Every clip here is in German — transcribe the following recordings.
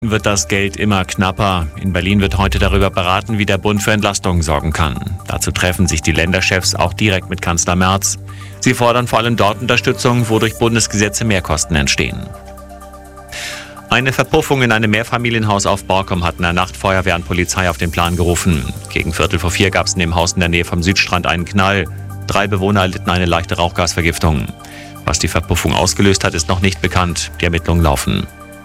Wird das Geld immer knapper. In Berlin wird heute darüber beraten, wie der Bund für Entlastungen sorgen kann. Dazu treffen sich die Länderchefs auch direkt mit Kanzler Merz. Sie fordern vor allem dort Unterstützung, wo durch Bundesgesetze Mehrkosten entstehen. Eine Verpuffung in einem Mehrfamilienhaus auf Borkum hat in der Nacht Feuerwehr und Polizei auf den Plan gerufen. Gegen 3:45 gab es in dem Haus in der Nähe vom Südstrand einen Knall. 3 Bewohner erlitten eine leichte Rauchgasvergiftung. Was die Verpuffung ausgelöst hat, ist noch nicht bekannt. Die Ermittlungen laufen.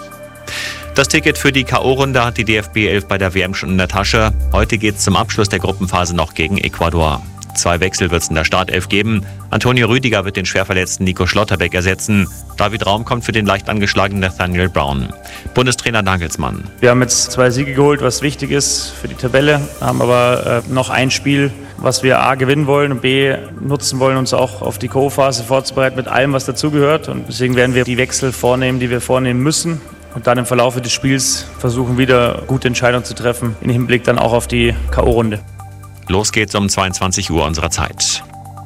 Das Ticket für die K.O.-Runde hat die DFB 11 bei der WM schon in der Tasche. Heute geht es zum Abschluss der Gruppenphase noch gegen Ecuador. 2 Wechsel wird es in der Startelf geben. Antonio Rüdiger wird den schwerverletzten Nico Schlotterbeck ersetzen. David Raum kommt für den leicht angeschlagenen Nathaniel Brown. Bundestrainer Nagelsmann. Wir haben jetzt 2 Siege geholt, was wichtig ist für die Tabelle. Haben aber noch ein Spiel, was wir A gewinnen wollen und B nutzen wollen, uns auch auf die K.O.-Phase vorzubereiten mit allem, was dazugehört. Und deswegen werden wir die Wechsel vornehmen, die wir vornehmen müssen. Und dann im Verlauf des Spiels versuchen, wieder gute Entscheidungen zu treffen, im Hinblick dann auch auf die K.O.-Runde. Los geht's um 22 Uhr unserer Zeit.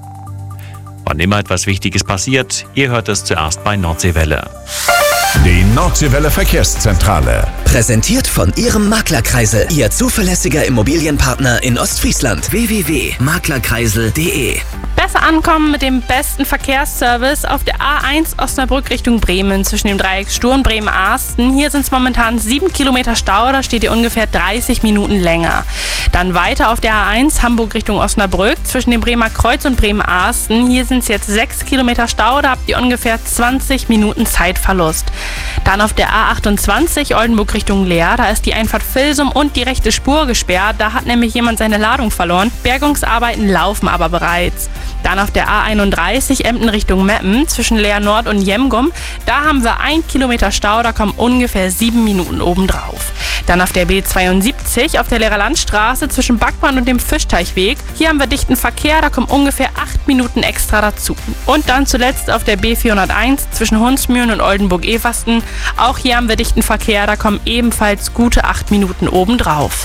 Wann immer etwas Wichtiges passiert, ihr hört es zuerst bei Nordseewelle. Die Nordseewelle Verkehrszentrale. Präsentiert von Ihrem Maklerkreisel. Ihr zuverlässiger Immobilienpartner in Ostfriesland. www.maklerkreisel.de. Besser ankommen mit dem besten Verkehrsservice auf der A1 Osnabrück Richtung Bremen zwischen dem Dreieck Sturm Bremen-Arsten. Hier sind es momentan 7 Kilometer Stau, da steht ihr ungefähr 30 Minuten länger. Dann weiter auf der A1 Hamburg Richtung Osnabrück zwischen dem Bremer Kreuz und Bremen-Arsten. Hier sind es jetzt 6 Kilometer Stau, da habt ihr ungefähr 20 Minuten Zeitverlust. Dann auf der A28 Oldenburg Richtung Leer, da ist die Einfahrt Vilsum und die rechte Spur gesperrt. Da hat nämlich jemand seine Ladung verloren. Bergungsarbeiten laufen aber bereits. Dann auf der A31 Emden Richtung Meppen zwischen Leer Nord und Jemgum. Da haben wir 1 Kilometer Stau, da kommen ungefähr 7 Minuten obendrauf. Dann auf der B72 auf der Lehrer Landstraße zwischen Backbahn und dem Fischteichweg. Hier haben wir dichten Verkehr, da kommen ungefähr 8 Minuten extra dazu. Und dann zuletzt auf der B401 zwischen Hunsmühlen und Oldenburg-Eversten. Auch hier haben wir dichten Verkehr, da kommen ebenfalls gute 8 Minuten obendrauf.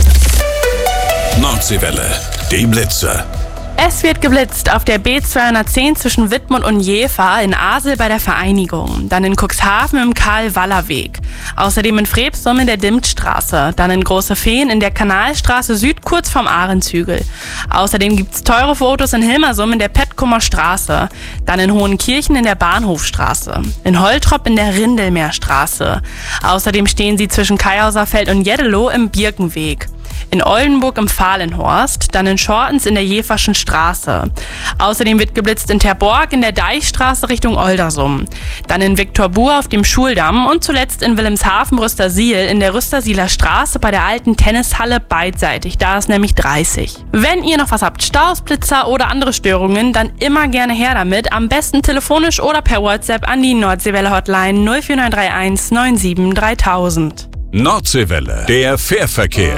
Nordseewelle, die Blitze. Es wird geblitzt auf der B210 zwischen Wittmund und Jever, in Asel bei der Vereinigung, dann in Cuxhaven im Karl-Waller-Weg, außerdem in Freebsum in der Dimtstraße, dann in Große Feen in der Kanalstraße Süd kurz vorm Ahrenzügel. Außerdem gibt's teure Fotos in Hilmersum in der Petkumer Straße, dann in Hohenkirchen in der Bahnhofstraße, in Holtrop in der Rindelmeerstraße. Außerdem stehen sie zwischen Kaihauserfeld und Jeddeloh im Birkenweg. In Oldenburg im Fahlenhorst, dann in Schortens in der Jeverschen Straße. Außerdem wird geblitzt in Terborg in der Deichstraße Richtung Oldersum. Dann in Viktorbur auf dem Schuldamm und zuletzt in Wilhelmshaven-Rüstersiel in der Rüstersieler Straße bei der alten Tennishalle beidseitig. Da ist nämlich 30. Wenn ihr noch was habt, Staus, Blitzer oder andere Störungen, dann immer gerne her damit. Am besten telefonisch oder per WhatsApp an die Nordseewelle Hotline 04931 97 3000. Nordseewelle, der Fährverkehr.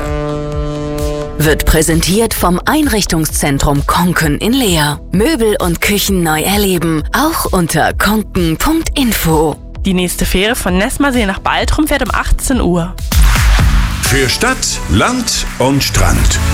Wird präsentiert vom Einrichtungszentrum Konken in Leer. Möbel und Küchen neu erleben, auch unter konken.info. Die nächste Fähre von Nessmersee nach Baltrum fährt um 18 Uhr. Für Stadt, Land und Strand.